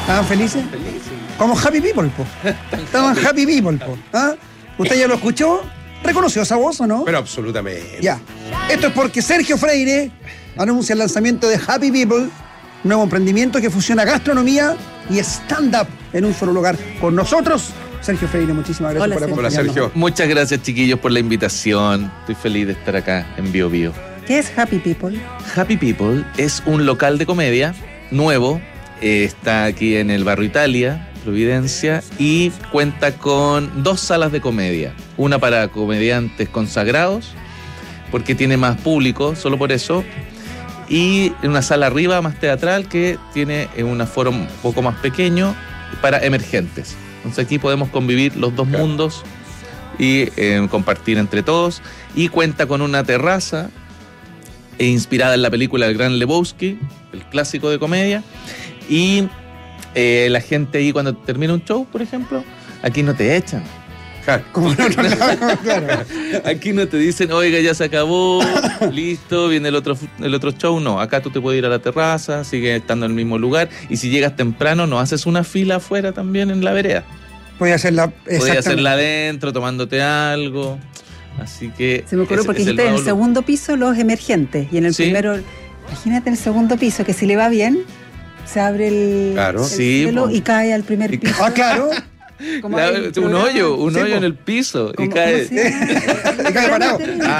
¿Estaban felices? Como Happy People, po. Estaban Happy People, po. ¿Ah? ¿Usted ya lo escuchó? ¿Reconoció esa voz o no? Pero absolutamente. Ya. Esto es porque Sergio Freire anuncia el lanzamiento de Happy People, un nuevo emprendimiento que fusiona gastronomía y stand-up en un solo lugar. Con nosotros, Sergio Freire, muchísimas gracias por acompañarnos. Hola, Sergio. Muchas gracias, chiquillos, por la invitación. Estoy feliz de estar acá en Bio Bio. ¿Qué es Happy People? Happy People es un local de comedia nuevo. Está aquí en el barrio Italia, Providencia, y cuenta con 2 salas de comedia. Una para comediantes consagrados, porque tiene más público, solo por eso. Y una sala arriba más teatral que tiene un aforo un poco más pequeño para emergentes. Entonces aquí podemos convivir los dos mundos y compartir entre todos. Y cuenta con una terraza inspirada en la película El Gran Lebowski, el clásico de comedia. Y la gente ahí cuando termina un show, por ejemplo, aquí no te echan. ¿Cómo no? Claro. Aquí no te dicen, oiga, ya se acabó, listo, viene el otro show. No, acá tú te puedes ir a la terraza, sigues estando en el mismo lugar. Y si llegas temprano, no haces una fila afuera también en la vereda. Podía hacerla adentro, tomándote algo. Así que se me ocurrió porque dijiste en el segundo piso los emergentes. Y en el primero, imagínate en el segundo piso, que si le va bien, se abre el cielo y cae al primer piso. Ah, claro. Un hoyo en el piso y cae. Y cae parado.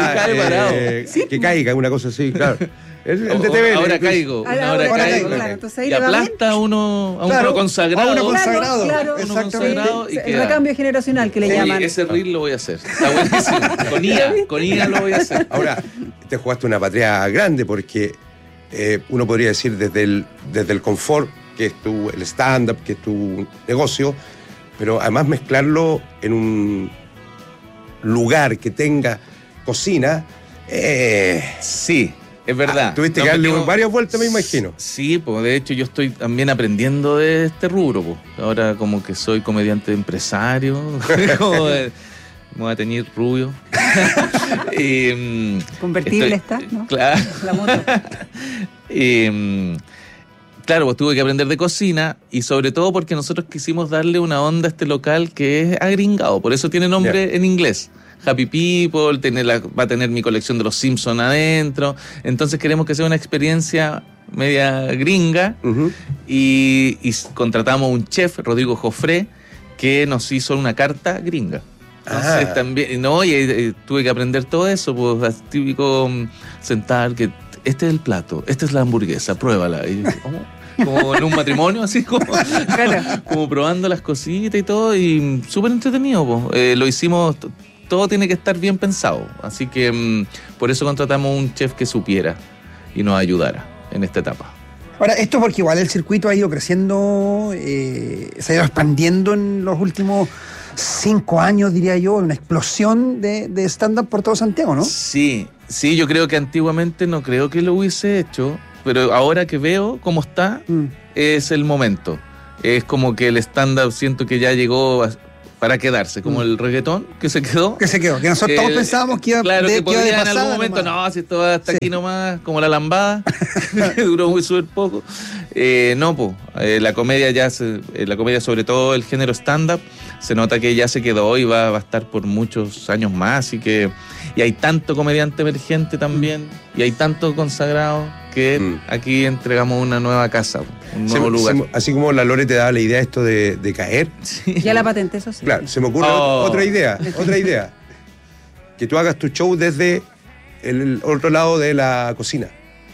Que caiga, una cosa así, claro. Ahora caigo. Claro, entonces ahí y aplasta a uno consagrado. A uno consagrado. Claro. Consagrado y el recambio generacional que le llaman. Ese reel lo voy a hacer. Está buenísimo. Con IA lo voy a hacer. Ahora, te jugaste una patria grande porque uno podría decir desde el confort, que es el stand-up, que es tu negocio, pero además mezclarlo en un lugar que tenga cocina. Sí, es verdad. Tuviste que darle varias vueltas, me imagino. Sí, pues de hecho yo estoy también aprendiendo de este rubro. Pues. Ahora como que soy comediante empresario, me voy a teñir rubio. Convertible está, ¿no? Claro. La moto. Claro, pues tuve que aprender de cocina y sobre todo porque nosotros quisimos darle una onda a este local que es agringado, por eso tiene nombre en inglés. Happy People, va a tener mi colección de los Simpsons adentro, entonces queremos que sea una experiencia media gringa. Y contratamos un chef, Rodrigo Joffre, que nos hizo una carta gringa. Entonces también, tuve que aprender todo eso, pues típico sentar que este es el plato, esta es la hamburguesa, pruébala. Y como en un matrimonio, así como probando las cositas y todo, y súper entretenido. Lo hicimos, todo tiene que estar bien pensado, así que por eso contratamos un chef que supiera y nos ayudara en esta etapa. Ahora, esto porque igual el circuito ha ido creciendo, se ha ido expandiendo en los últimos 5 años, diría yo, una explosión de stand-up por todo Santiago, ¿no? Sí, yo creo que antiguamente no creo que lo hubiese hecho, pero ahora que veo cómo está, es el momento. Es como que el stand-up siento que ya llegó para quedarse, como el reggaetón que se quedó. Que nosotros todos pensábamos que iba que podía de en pasada, algún momento, nomás. no, si esto va hasta aquí nomás, como la lambada, que duró muy súper poco. La comedia la comedia, sobre todo el género stand-up, se nota que ya se quedó y va a estar por muchos años más, y hay tanto comediante emergente también, y hay tanto consagrado que aquí entregamos una nueva casa, un nuevo lugar. Así como la Lore te daba la idea esto de caer. Sí. Ya la patenté, eso sí. Claro, se me ocurre otra idea. Que tú hagas tu show desde el otro lado de la cocina.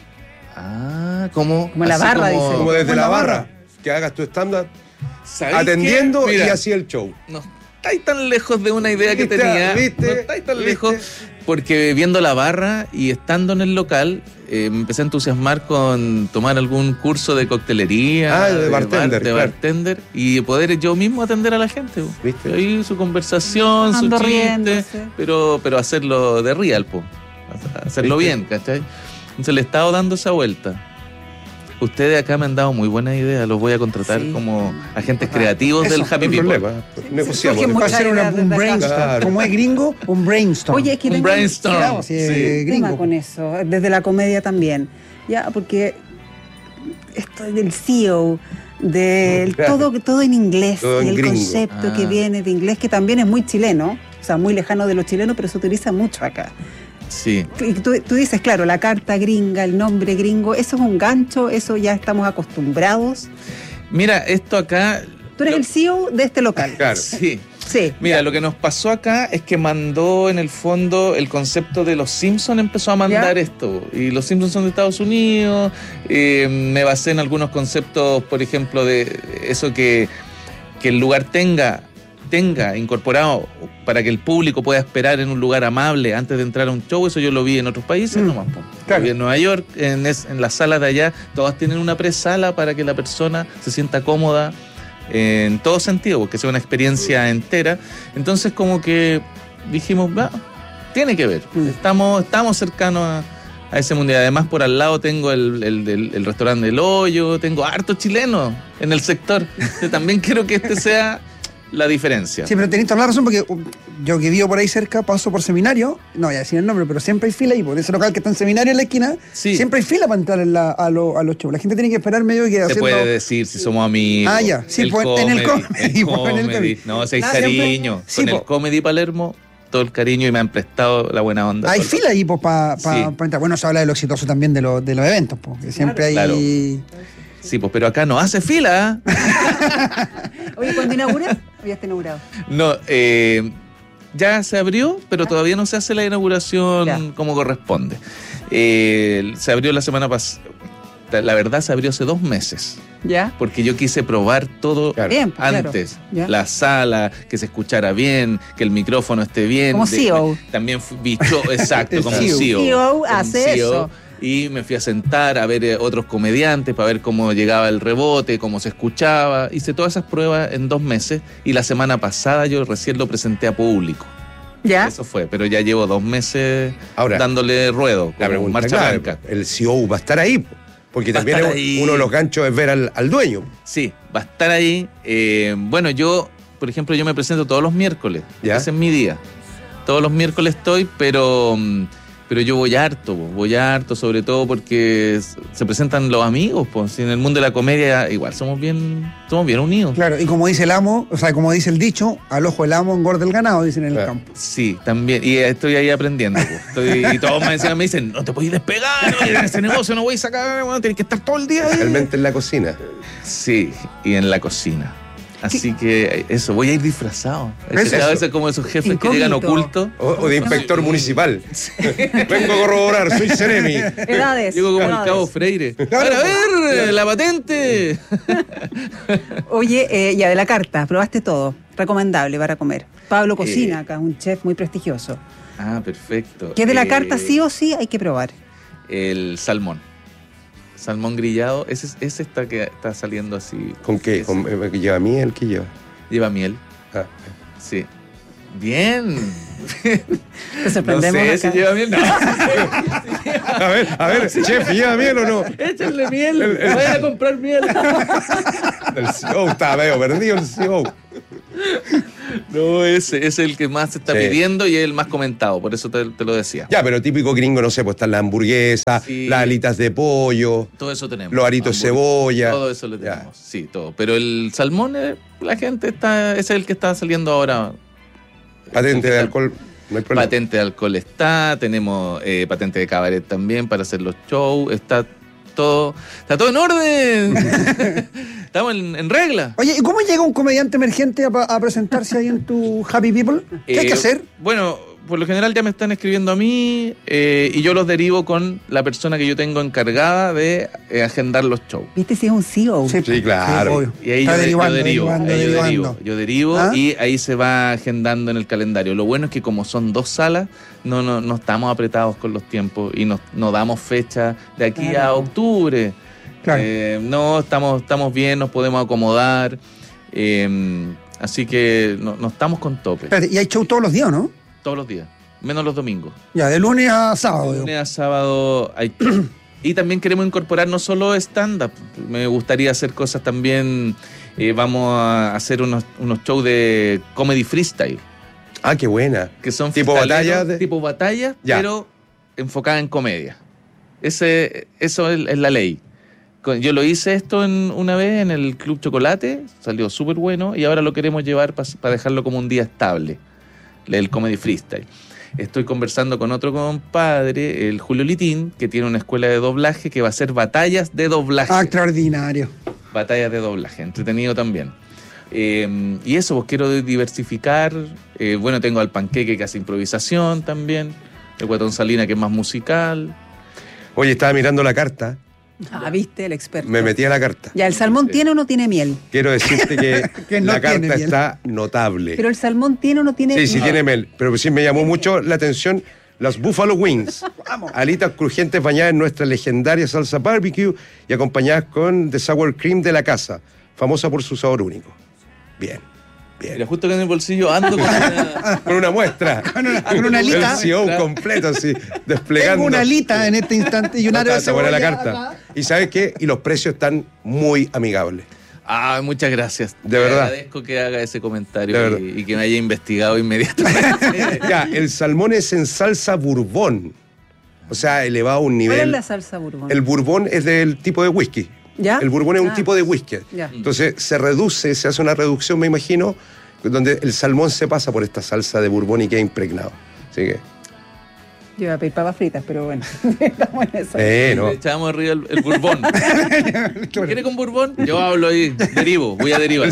Como la barra, dice. Como desde la barra. Que hagas tu stand-up atendiendo y así el show. No estáis tan lejos de una idea que tenía. No estáis tan lejos. Porque viendo la barra y estando en el local, me empecé a entusiasmar con tomar algún curso de coctelería, de bartender, y poder yo mismo atender a la gente. ¿Viste? Ahí su conversación, su chiste, pero hacerlo de real, hacerlo bien, ¿cachai? Entonces le he estado dando esa vuelta. Ustedes acá me han dado muy buena idea, los voy a contratar como agentes creativos del Happy People. Negociamos. Va a ser un brainstorm. Claro. Como es gringo, un brainstorm. Oye, es que un brainstorm. Claro, tema con eso, desde la comedia también. Ya, porque esto del CEO, todo en inglés, todo en el gringo. concepto que viene de inglés, que también es muy chileno, o sea, muy lejano de los chilenos, pero se utiliza mucho acá. Sí. Y tú dices, claro, la carta gringa, el nombre gringo, eso es un gancho, eso ya estamos acostumbrados. Mira, esto acá... Tú eres el CEO de este local. Claro. Sí. Sí. Mira, lo que nos pasó acá es que mandó en el fondo el concepto de los Simpsons, empezó a mandar esto. Y los Simpsons son de Estados Unidos. Me basé en algunos conceptos, por ejemplo, de eso que el lugar tenga incorporado para que el público pueda esperar en un lugar amable antes de entrar a un show. Eso yo lo vi en otros países nomás. Claro. Lo vi en Nueva York, en las salas de allá, todas tienen una presala para que la persona se sienta cómoda en todo sentido, porque sea una experiencia entera. Entonces como que dijimos, tiene que ver. Estamos cercanos a ese mundial. Además, por al lado tengo el restaurante del Hoyo, tengo hartos chilenos en el sector. También quiero que este sea la diferencia. Sí, pero tenés toda la razón, porque yo que vivo por ahí cerca, paso por Seminario, no voy a decir el nombre, pero siempre hay fila, y por ese local que está en Seminario en la esquina, siempre hay fila para entrar a los shows. La gente tiene que esperar medio que se puede decir si somos amigos. Ah, ya, sí, pues, en el comedy. No, si hay cariño. Con el Comedy Palermo, todo el cariño, y me han prestado la buena onda. Hay fila ahí para entrar. Bueno, se habla de lo exitoso también de los eventos, porque siempre hay... Claro. Sí, pues, pero acá no hace fila. Oye, ¿cuándo inauguras? ¿O ya está inaugurado? No, ya se abrió, pero todavía no se hace la inauguración como corresponde. Se abrió la semana pasada. La verdad, se abrió hace 2 meses. ¿Ya? Porque yo quise probar todo bien, antes. Claro. La sala, que se escuchara bien, que el micrófono esté bien. Como CEO. También exacto, como CEO. CEO hace eso. Y me fui a sentar a ver otros comediantes para ver cómo llegaba el rebote, cómo se escuchaba. Hice todas esas pruebas en 2 meses, y la semana pasada yo recién lo presenté a público. ¿Ya? Eso fue, pero ya llevo 2 meses dándole ruedo. La pregunta, marcha blanca. El CEO va a estar ahí, porque también uno de los ganchos es ver al dueño. Sí, va a estar ahí. Bueno, yo, por ejemplo, yo me presento todos los miércoles. ¿Ya? Ese es mi día. Todos los miércoles estoy, pero yo voy harto, sobre todo porque se presentan los amigos, pues. En el mundo de la comedia igual somos bien unidos. Claro, y como dice el amo, o sea, como dice el dicho, al ojo el amo engorda el ganado, dicen en el campo. Sí, también, y estoy ahí aprendiendo, pues. Y todos me dicen, no te podés despegar, oye, en ese negocio no voy a sacar, bueno, tienes que estar todo el día ahí. Realmente en la cocina. Sí, y en la cocina. Así que eso, voy a ir disfrazado. A veces como esos jefes que llegan ocultos. O de inspector municipal. Vengo a corroborar, soy Ceremi. Edades. Llego como el Cabo Freire. A ver, la patente. Oye, ya de la carta, probaste todo. Recomendable para comer. Pablo cocina acá, un chef muy prestigioso. Ah, perfecto. ¿Qué de la carta sí o sí hay que probar? El salmón. Salmón grillado, ese está saliendo así. ¿Con qué? ¿Que lleva miel? ¿Qué lleva? Lleva miel. Ah. Sí. Bien. Te sorprendemos. No sé acá. si lleva miel. No. A ver, chef, ¿lleva miel o no? Échenle miel. Vayan a comprar miel. El CEO está medio perdido, el CEO. No, ese es el que más se está pidiendo y es el más comentado, por eso te lo decía. Ya, pero típico gringo, no sé, pues están las hamburguesas, las alitas de pollo. Todo eso tenemos. Los aritos de cebolla. Todo eso lo tenemos, sí, todo. Pero el salmón, la gente ese es el que está saliendo ahora. Patente de alcohol, no hay problema. Patente de alcohol tenemos patente de cabaret también para hacer los shows, está todo en orden. Estamos en regla. Oye, ¿y cómo llega un comediante emergente a presentarse ahí en tu Happy People? ¿Qué hay que hacer? Bueno, por lo general ya me están escribiendo a mí y yo los derivo con la persona que yo tengo encargada de agendar los shows. ¿Viste si es un CEO? Sí, claro. Y ahí yo derivo y ahí se va agendando en el calendario. Lo bueno es que como son 2 salas, no estamos apretados con los tiempos y no damos fecha de aquí a octubre. Claro. No, estamos bien, nos podemos acomodar. Así que no estamos con tope. Espérate, y hay show todos los días, ¿no? Todos los días, menos los domingos. Ya, de lunes a sábado. De lunes a sábado hay... Y también queremos incorporar no solo stand-up. Me gustaría hacer cosas también. Vamos a hacer unos shows de comedy freestyle. Ah, qué buena. Que son tipo batalla. Tipo batalla, pero enfocada en comedia. Eso es la ley. Yo lo hice esto una vez en el Club Chocolate, salió súper bueno y ahora lo queremos llevar para dejarlo como un día estable, el Comedy Freestyle. Estoy conversando con otro compadre, el Julio Litín, que tiene una escuela de doblaje que va a hacer batallas de doblaje. Extraordinario. Batallas de doblaje, entretenido también. Y eso, pues quiero diversificar. Bueno, tengo al Panqueque que hace improvisación también, el Guatón Salina que es más musical. Oye, estaba mirando la carta. Viste, el experto. Me metí a la carta. Ya, ¿el salmón tiene o no tiene miel? Quiero decirte que no la carta está notable. ¿Pero el salmón tiene o no tiene miel? Sí, tiene miel. Pero sí me llamó mucho la atención las Buffalo Wings. Alitas crujientes bañadas en nuestra legendaria salsa barbecue y acompañadas con The Sour Cream de la casa, famosa por su sabor único. Bien. Mira, justo que en el bolsillo ando con una muestra. Con una alita. El CEO completo, así, desplegando. Tengo una alita en este instante y un área de cebolla. La carta. ¿Y sabes qué? Y los precios están muy amigables. Muchas gracias. De verdad. Agradezco que haga ese comentario y que me haya investigado inmediatamente. Ya, el salmón es en salsa bourbon. O sea, elevado a un nivel. ¿Cuál es la salsa bourbon? El bourbon es del tipo de whisky. ¿Ya? El bourbon es un tipo de whisky. Ya. Entonces se hace una reducción, me imagino, donde el salmón se pasa por esta salsa de bourbon y queda impregnado. Así que... Yo iba a pedir papas fritas, pero bueno, estamos en eso. No. Le echábamos arriba el bourbon. ¿Quiere con bourbon? Yo hablo ahí, voy a derivar.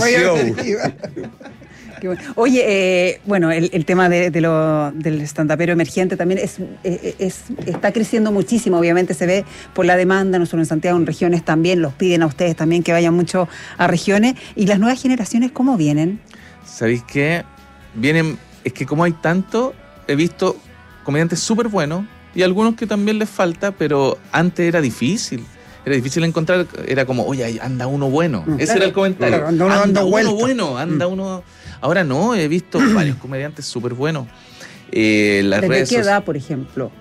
Oye, bueno, el tema del stand-upero emergente también está creciendo muchísimo, obviamente se ve por la demanda, nosotros en Santiago, en regiones también, los piden a ustedes también que vayan mucho a regiones. ¿Y las nuevas generaciones cómo vienen? ¿Sabéis qué? Vienen, es que como hay tanto, he visto comediantes súper buenos y algunos que también les falta, pero antes era difícil encontrar, era como, oye, anda uno bueno. Ese era el comentario. Claro, anda uno bueno, anda uno... Ahora no, he visto varios comediantes súper buenos. ¿Desde qué edad, por ejemplo?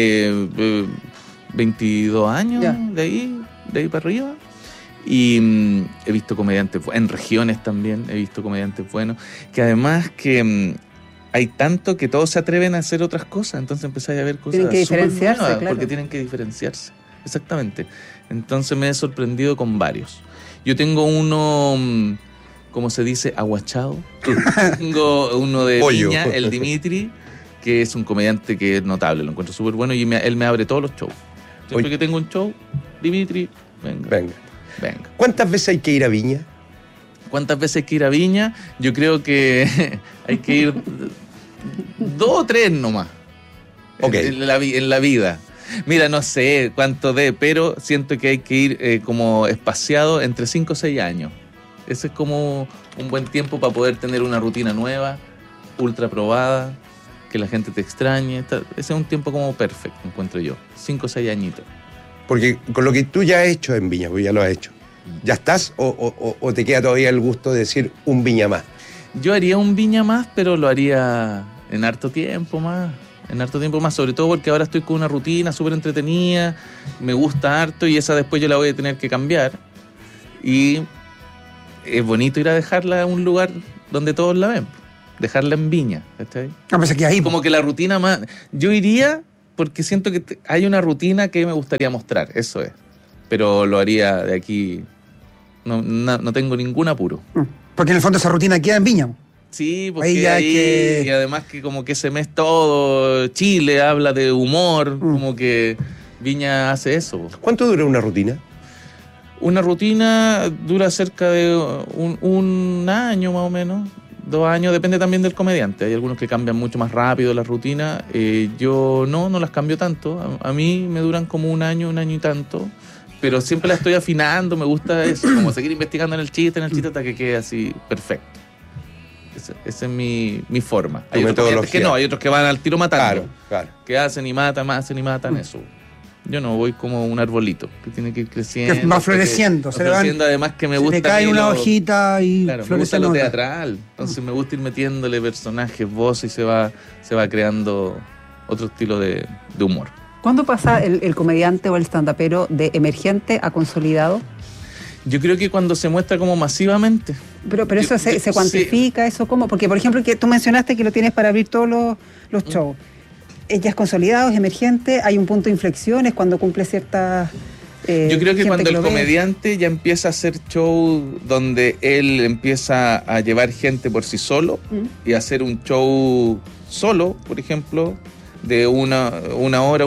22 años, de ahí para arriba. Y he visto comediantes en regiones también, he visto comediantes buenos, que además que hay tanto que todos se atreven a hacer otras cosas, entonces empezáis a ver cosas tienen que diferenciarse, buenas, claro. porque tienen que diferenciarse, exactamente. Entonces me he sorprendido con varios. Yo tengo uno, ¿cómo se dice? Aguachado. Tengo uno de Pollo. Viña, el Dimitri, que es un comediante que es notable, lo encuentro súper bueno y él me abre todos los shows. Siempre que tengo un show, Dimitri, venga. ¿Cuántas veces hay que ir a Viña? ¿Cuántas veces hay que ir a Viña? Yo creo que hay que ir 2 o 3 nomás. Okay. En la vida. Mira, no sé cuánto pero siento que hay que ir como espaciado entre 5 o 6 años. Ese es como un buen tiempo para poder tener una rutina nueva, ultra probada, que la gente te extrañe. Ese es un tiempo como perfecto, encuentro yo. 5 o 6 añitos. Porque con lo que tú ya has hecho en Viña, porque ya lo has hecho, ¿ya estás o te queda todavía el gusto de decir un Viña más? Yo haría un Viña más, pero lo haría en harto tiempo más. Sobre todo porque ahora estoy con una rutina súper entretenida, me gusta harto y esa después yo la voy a tener que cambiar. Y es bonito ir a dejarla en un lugar donde todos la ven, dejarla en Viña, ¿cachai? Pues aquí ahí. Como que la rutina más... Yo iría porque siento que hay una rutina que me gustaría mostrar, eso es. Pero lo haría de aquí, no tengo ningún apuro. Porque en el fondo esa rutina queda en Viña. Sí, porque y además que como que ese mes todo Chile habla de humor, como que Viña hace eso. ¿Cuánto dura una rutina? Una rutina dura cerca de un año más o menos, 2 años, depende también del comediante. Hay algunos que cambian mucho más rápido la rutina. Yo no las cambio tanto. A mí me duran como un año y tanto. Pero siempre la estoy afinando, me gusta eso, como seguir investigando en el chiste hasta que quede así perfecto. Esa es mi forma. Hay otros que no, hay otros que van al tiro matando. Claro. Que hacen y matan eso. Yo no, voy como un arbolito que tiene que ir creciendo. Que va floreciendo. Además que me gusta. Se le cae una hojita y florece. Me gusta lo teatral. Entonces me gusta ir metiéndole personajes, voces y se va creando otro estilo de humor. ¿Cuándo pasa el comediante o el stand-upero de emergente a consolidado? Yo creo que cuando se muestra como masivamente. Pero eso se cuantifica, ¿eso cómo? Porque, por ejemplo, que tú mencionaste que lo tienes para abrir todos los shows. Ya es consolidado, es emergente, hay un punto de inflexión, es cuando cumple ciertas Yo creo que gente cuando el lo ve. comediante ya empieza a hacer show donde él empieza a llevar gente por sí solo y hacer un show solo, por ejemplo, de una hora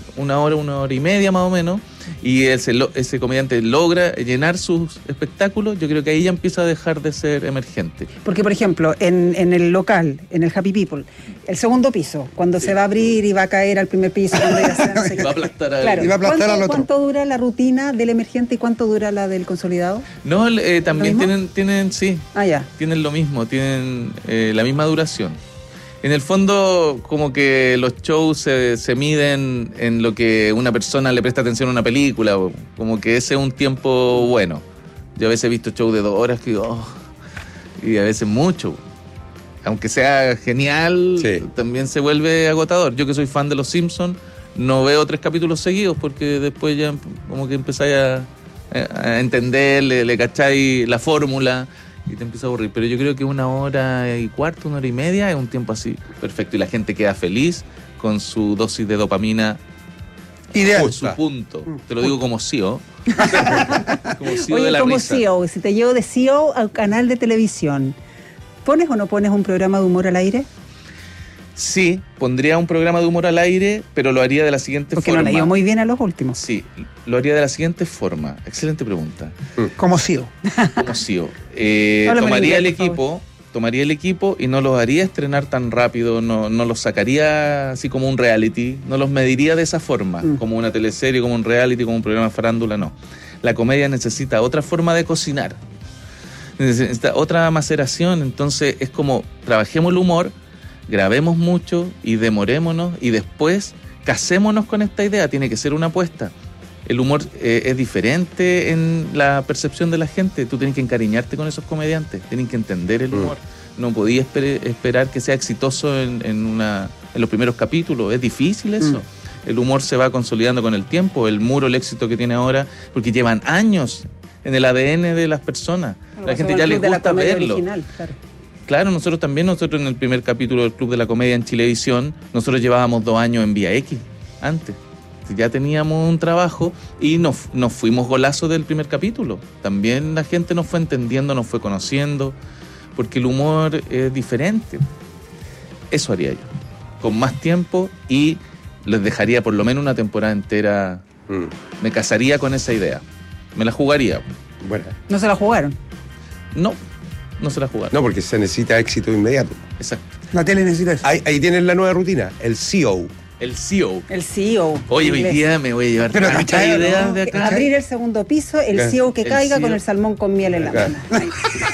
y media más o menos, y ese comediante logra llenar sus espectáculos, yo creo que ahí ya empieza a dejar de ser emergente. Porque, por ejemplo, en el local, en el Happy People, el segundo piso, cuando se va a abrir y va a caer al primer piso, cuando ya se no sé qué. Va a aplastar a Claro. Y va a aplastar al otro. ¿Cuánto dura la rutina del emergente y cuánto dura la del consolidado? No, también ¿Lo mismo? tienen Ya. lo mismo, tienen la misma duración. En el fondo, como que los shows se miden en lo que una persona le presta atención a una película, o como que ese es un tiempo bueno. Yo a veces he visto shows de 2 horas que digo, y a veces mucho. Aunque sea genial, Sí. también se vuelve agotador. Yo que soy fan de Los Simpsons, no veo 3 capítulos seguidos porque después ya como que empezáis a entender, le cacháis la fórmula y te empieza a aburrir. Pero yo creo que 1 hora y cuarto, 1 hora y media es un tiempo así perfecto y la gente queda feliz con su dosis de dopamina Ideal. en su punto. Te lo digo como CEO. Como CEO de Oye, la como risa. CEO, si te llevo de CEO al canal de televisión, ¿pones o no pones un programa de humor al aire? Sí, pondría un programa de humor al aire, pero lo haría de la siguiente Porque forma. no le dio muy bien a los últimos. Sí, lo haría de la siguiente forma. Excelente pregunta. Como CEO. Como CEO. Háblame en Tomaría inglés, por tomaría el equipo y no los haría estrenar tan rápido, no los sacaría así como un reality, no los mediría de esa forma, como una teleserie, como un reality, como un programa de farándula, no. La comedia necesita otra forma de cocinar, necesita otra maceración, entonces es como trabajemos el humor, grabemos mucho y demorémonos y después casémonos con esta idea, tiene que ser una apuesta. El humor es diferente en la percepción de la gente. Tú tienes que encariñarte con esos comediantes, tienes que entender el humor. No podías esperar que sea exitoso en los primeros capítulos. Es difícil eso. El humor se va consolidando con el tiempo. El muro, el éxito que tiene ahora, porque llevan años en el ADN de las personas. La gente ya les gusta verlo. Original, claro. Claro, nosotros en el primer capítulo del Club de la Comedia en Chilevisión, nosotros llevábamos 2 años en Vía X antes. Ya teníamos un trabajo y nos fuimos golazos del primer capítulo. También la gente nos fue entendiendo, nos fue conociendo, porque el humor es diferente. Eso haría yo, con más tiempo, y les dejaría por lo menos una temporada entera. Me casaría con esa idea, me la jugaría. Bueno, No se la jugaron. No se la jugaron. no, porque se necesita éxito inmediato. Exacto. La tele necesita eso. Ahí tienes la nueva rutina, el CEO. El CEO. El CEO. Oye, hoy inglés. día me voy a llevar Pero tantas ¿cachai, ideas no? de acá. Abrir el segundo piso, el CEO que El caiga CEO. con el salmón con miel en la Claro. mano.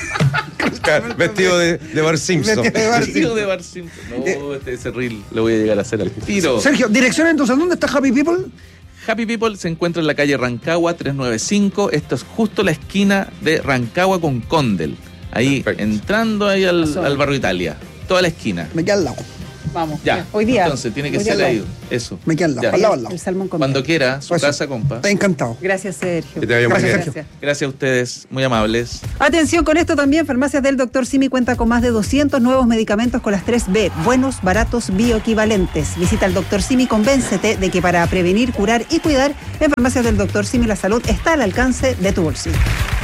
Vestido de Bart Simpson. Vestido de Bart El CEO de Bart Simpson. No, ese reel lo voy a llegar a hacer al tiro. Sergio, dirección entonces, ¿dónde está Happy People? Happy People se encuentra en la calle Rancagua 395. Esto es justo la esquina de Rancagua con Condel. Ahí, Perfecto. entrando ahí al barrio Italia. Toda la esquina. Me queda al lado. Vamos. Ya. Hoy día. Entonces, tiene que hoy día ser al ahí. lado. Eso. Me queda al lado. Ya. Al lado, al lado. El salmón con Cuando miel. quiera, su Eso. casa, compa. Está encantado. Gracias, Sergio. Que te vaya muy Gracias, bien. Sergio. Gracias a ustedes, muy amables. Atención con esto también, Farmacias del Dr. Simi cuenta con más de 200 nuevos medicamentos con las 3B, buenos, baratos, bioequivalentes. Visita al Dr. Simi y convéncete de que para prevenir, curar y cuidar, en Farmacias del Dr. Simi la salud está al alcance de tu bolsillo.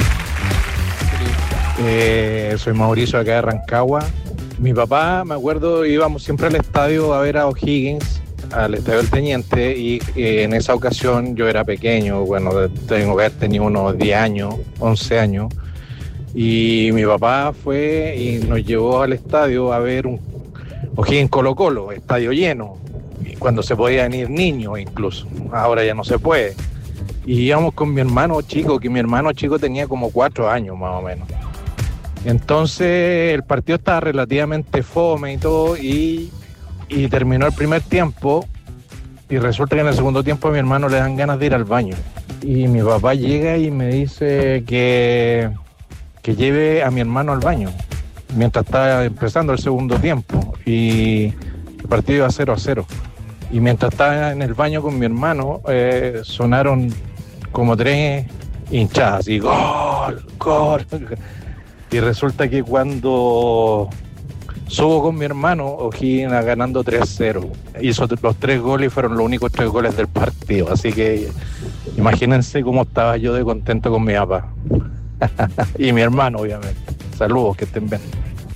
Soy Mauricio, acá de Rancagua. Mi papá, me acuerdo, íbamos siempre al estadio a ver a O'Higgins, al estadio del Teniente, y en esa ocasión yo era pequeño, bueno, tengo que haber tenido unos 10 años, 11 años, y mi papá fue y nos llevó al estadio a ver un O'Higgins Colo-Colo, estadio lleno, y cuando se podían ir niños incluso, ahora ya no se puede. Y íbamos con mi hermano chico, que mi hermano chico tenía como 4 años más o menos. Entonces el partido estaba relativamente fome y todo, y terminó el primer tiempo, y resulta que en el segundo tiempo a mi hermano le dan ganas de ir al baño. Y mi papá llega y me dice que lleve a mi hermano al baño, mientras estaba empezando el segundo tiempo, y el partido iba 0-0. Y mientras estaba en el baño con mi hermano, sonaron como 3 hinchadas, y gol, gol. Y resulta que cuando Subo con mi hermano, O'Higgins ganando 3-0. Hizo los 3 goles y fueron los únicos 3 goles del partido. Así que imagínense cómo estaba yo de contento con mi papá. Y mi hermano, obviamente. Saludos, que estén bien.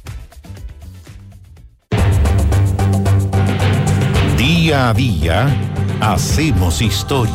Día a día, hacemos historia.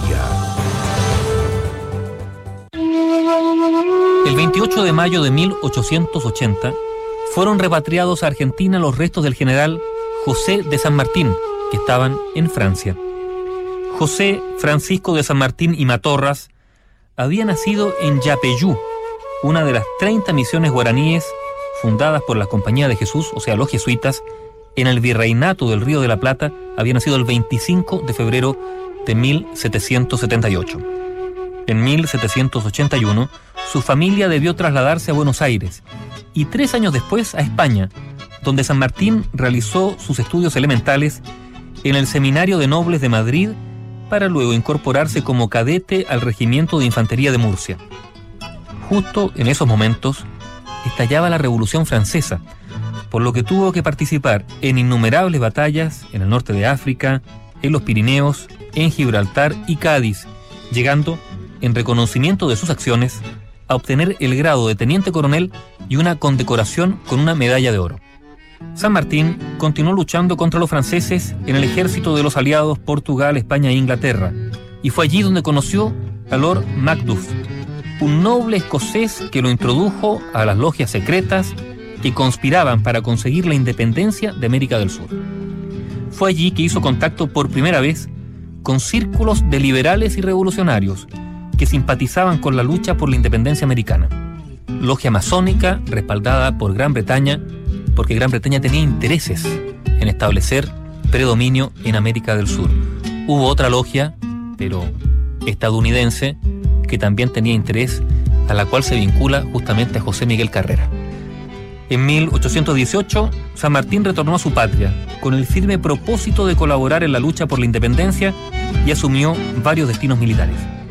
El 28 de mayo de 1880 fueron repatriados a Argentina los restos del general José de San Martín, que estaban en Francia. José Francisco de San Martín y Matorras había nacido en Yapeyú, una de las 30 misiones guaraníes fundadas por la Compañía de Jesús, o sea, los jesuitas, en el Virreinato del Río de la Plata. Había nacido el 25 de febrero de 1778. En 1781, su familia debió trasladarse a Buenos Aires y 3 años después a España, donde San Martín realizó sus estudios elementales en el Seminario de Nobles de Madrid para luego incorporarse como cadete al Regimiento de Infantería de Murcia. Justo en esos momentos estallaba la Revolución Francesa, por lo que tuvo que participar en innumerables batallas en el norte de África, en los Pirineos, en Gibraltar y Cádiz, llegando, en reconocimiento de sus acciones, a obtener el grado de teniente coronel y una condecoración con una medalla de oro. San Martín continuó luchando contra los franceses en el ejército de los aliados Portugal, España e Inglaterra, y fue allí donde conoció a Lord Macduff, un noble escocés que lo introdujo a las logias secretas que conspiraban para conseguir la independencia de América del Sur. Fue allí que hizo contacto por primera vez con círculos de liberales y revolucionarios que simpatizaban con la lucha por la independencia americana. Logia masónica respaldada por Gran Bretaña, porque Gran Bretaña tenía intereses en establecer predominio en América del Sur. Hubo otra logia, pero estadounidense, que también tenía interés, a la cual se vincula justamente a José Miguel Carrera. En 1818, San Martín retornó a su patria con el firme propósito de colaborar en la lucha por la independencia y asumió varios destinos militares.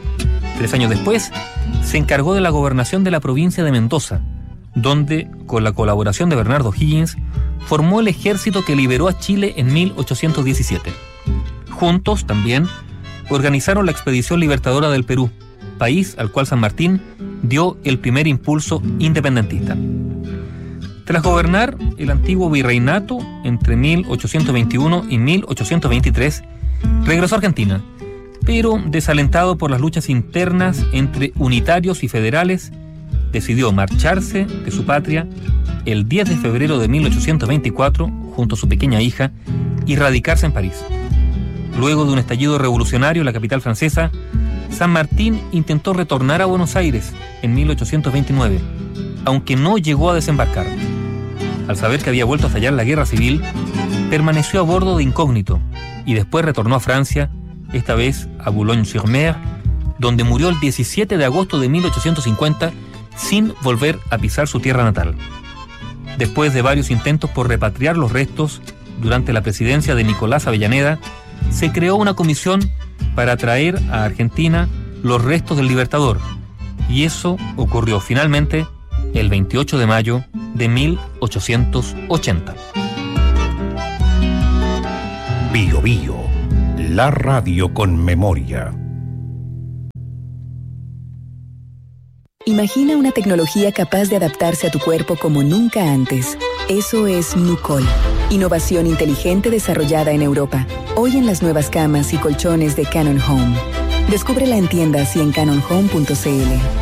3 años después, se encargó de la gobernación de la provincia de Mendoza, donde, con la colaboración de Bernardo O'Higgins, formó el ejército que liberó a Chile en 1817. Juntos, también, organizaron la Expedición Libertadora del Perú, país al cual San Martín dio el primer impulso independentista. Tras gobernar el antiguo virreinato entre 1821 y 1823, regresó a Argentina, pero desalentado por las luchas internas entre unitarios y federales, decidió marcharse de su patria el 10 de febrero de 1824 junto a su pequeña hija y radicarse en París. Luego de un estallido revolucionario en la capital francesa, San Martín intentó retornar a Buenos Aires en 1829, aunque no llegó a desembarcar. Al saber que había vuelto a estallar la guerra civil, permaneció a bordo de incógnito y después retornó a Francia, esta vez a Boulogne-sur-Mer, donde murió el 17 de agosto de 1850 sin volver a pisar su tierra natal. Después de varios intentos por repatriar los restos, durante la presidencia de Nicolás Avellaneda, se creó una comisión para traer a Argentina los restos del Libertador, y eso ocurrió finalmente el 28 de mayo de 1880. Bio Bio, la radio con memoria. Imagina una tecnología capaz de adaptarse a tu cuerpo como nunca antes. Eso es Nucol. Innovación inteligente desarrollada en Europa. Hoy en las nuevas camas y colchones de Canon Home. Descúbrela en tiendas y en canonhome.cl.